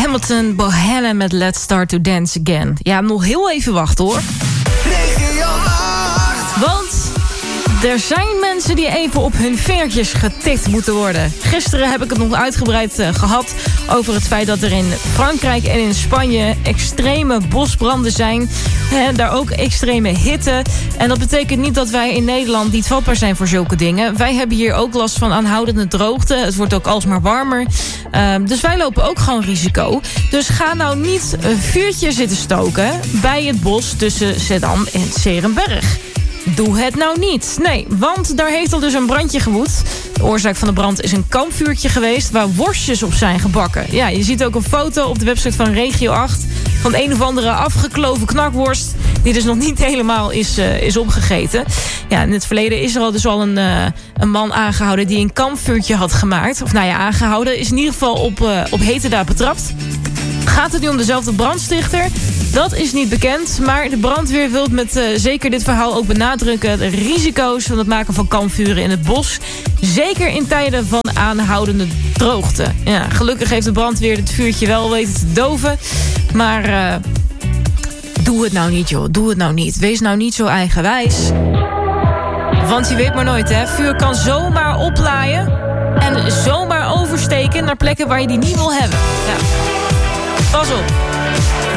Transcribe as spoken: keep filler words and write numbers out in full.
Hamilton Bohanna met Let's Start to Dance Again. Ja, nog heel even wachten hoor. Regio acht. Want er zijn mensen die even op hun vingertjes getikt moeten worden. Gisteren heb ik het nog uitgebreid uh, gehad over het feit dat er in Frankrijk en in Spanje extreme bosbranden zijn. En daar ook extreme hitte. En dat betekent niet dat wij in Nederland niet vatbaar zijn voor zulke dingen. Wij hebben hier ook last van aanhoudende droogte. Het wordt ook alsmaar warmer. Uh, dus wij lopen ook gewoon risico. Dus ga nou niet een vuurtje zitten stoken bij het bos tussen Zeddam en 's Heerenberg. Doe het nou niet. Nee, want daar heeft al dus een brandje gewoed. De oorzaak van de brand is een kampvuurtje geweest waar worstjes op zijn gebakken. Ja, je ziet ook een foto op de website van Regio acht van een of andere afgekloven knakworst die dus nog niet helemaal is, uh, is opgegeten. Ja, in het verleden is er al dus al een, uh, een man aangehouden die een kampvuurtje had gemaakt. Of nou ja, aangehouden is in ieder geval op, uh, op hete daad betrapt. Gaat het nu om dezelfde brandstichter? Dat is niet bekend, maar de brandweer wil met uh, zeker dit verhaal ook benadrukken de risico's van het maken van kampvuren in het bos. Zeker in tijden van aanhoudende droogte. Ja, gelukkig heeft de brandweer het vuurtje wel weten te doven. Maar uh, doe het nou niet joh, doe het nou niet. Wees nou niet zo eigenwijs. Want je weet maar nooit hè, vuur kan zomaar oplaaien en zomaar oversteken naar plekken waar je die niet wil hebben. Ja. Pas op.